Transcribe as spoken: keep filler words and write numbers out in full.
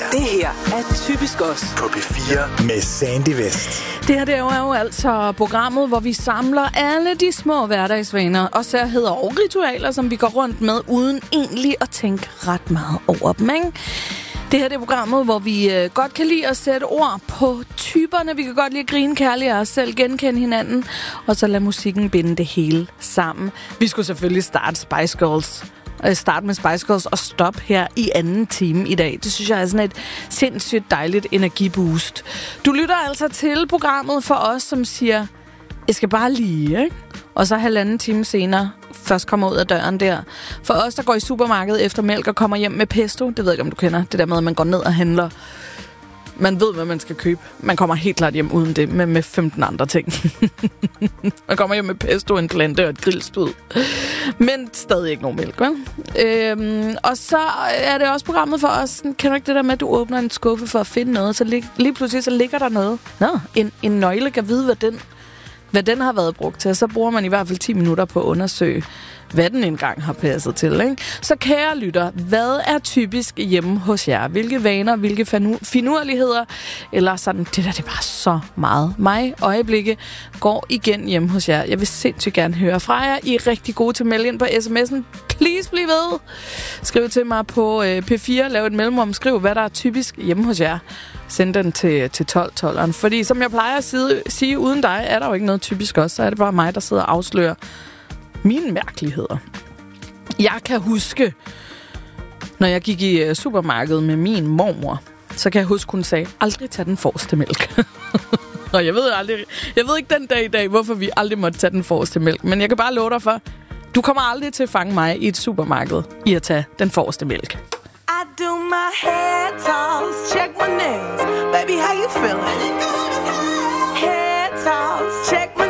Det her er typisk os på P fire med Sandy West. Det her det er jo, er jo altså programmet, hvor vi samler alle de små hverdagsvaner og særheder og ritualer, som vi går rundt med, uden egentlig at tænke ret meget over dem, ikke? Det her det er programmet, hvor vi øh, godt kan lide at sætte ord på typerne. Vi kan godt lide at grine kærligt og os selv genkende hinanden. Og så lade musikken binde det hele sammen. Vi skulle selvfølgelig starte Spice Girls. Øh, starte med Spice Girls og stoppe her i anden time i dag. Det synes jeg er sådan et sindssygt dejligt energiboost. Du lytter altså til programmet for os, som siger, jeg skal bare lige, ikke? Og så halvanden time senere først kommer ud af døren der. For os, der går i supermarkedet efter mælk og kommer hjem med pesto, det ved jeg ikke, om du kender, det der med, at man går ned og handler. Man ved, hvad man skal købe. Man kommer helt klart hjem uden det, med, med femten andre ting. Man kommer hjem med pesto, en plante og et grillspyd. Men stadig ikke nogen mælk, vel? Øhm, og så er det også programmet for os. Kan du ikke det der med, at du åbner en skuffe for at finde noget, så lig, lige pludselig så ligger der noget. Nå, en, en nøgle kan vide, hvad den... hvad den har været brugt til, så bruger man i hvert fald ti minutter på at undersøge, hvad den engang har passet til, ikke? Så kære lytter, hvad er typisk hjemme hos jer? Hvilke vaner, hvilke finurligheder, eller sådan, det der, det er bare så meget. Mig, øjeblikke, går igen hjemme hos jer. Jeg vil sindssygt gerne høre fra jer. I er rigtig gode til at melde ind på sms'en. Please, bliv ved. Skriv til mig på øh, P fire, lav et mellemrum, skriv, hvad der er typisk hjemme hos jer. Send den til, til tolv tolveren. Fordi som jeg plejer at sige, sige, uden dig er der jo ikke noget typisk også. Så er det bare mig, der sidder og afslører mine mærkeligheder. Jeg kan huske, når jeg gik i supermarkedet med min mormor, så kan jeg huske, hun sagde, aldrig tage den forreste mælk. Og jeg ved, aldrig, jeg ved ikke den dag i dag, hvorfor vi aldrig måtte tage den forreste mælk. Men jeg kan bare love dig for, du kommer aldrig til at fange mig i et supermarked i at tage den forreste mælk. I do my hair toss, check my nails. Baby, how you feeling? Hair toss, check my